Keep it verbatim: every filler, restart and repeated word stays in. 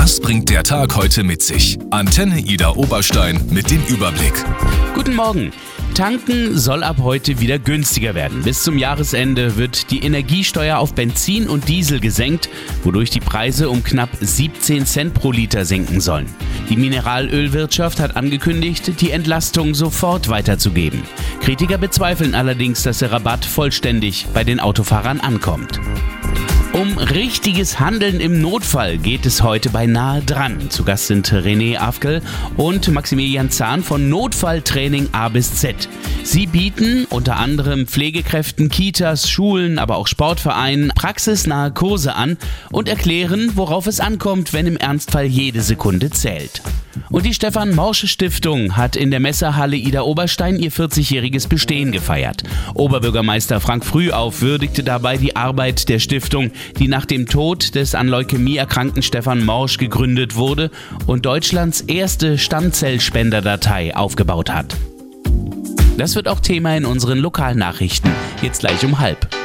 Was bringt der Tag heute mit sich? Antenne Ida Oberstein mit dem Überblick. Guten Morgen. Tanken soll ab heute wieder günstiger werden. Bis zum Jahresende wird die Energiesteuer auf Benzin und Diesel gesenkt, wodurch die Preise um knapp siebzehn Cent pro Liter sinken sollen. Die Mineralölwirtschaft hat angekündigt, die Entlastung sofort weiterzugeben. Kritiker bezweifeln allerdings, dass der Rabatt vollständig bei den Autofahrern ankommt. Um richtiges Handeln im Notfall geht es heute bei Nahe dran. Zu Gast sind René Afkel und Maximilian Zahn von Notfalltraining A bis Z. Sie bieten unter anderem Pflegekräften, Kitas, Schulen, aber auch Sportvereinen praxisnahe Kurse an und erklären, worauf es ankommt, wenn im Ernstfall jede Sekunde zählt. Und die Stefan-Morsche-Stiftung hat in der Messehalle Ida Oberstein ihr vierzigjähriges Bestehen gefeiert. Oberbürgermeister Frank Frühauf würdigte dabei die Arbeit der Stiftung, die nach dem Tod des an Leukämie erkrankten Stefan Morsch gegründet wurde und Deutschlands erste Stammzellspenderdatei aufgebaut hat. Das wird auch Thema in unseren Lokalnachrichten, jetzt gleich um halb.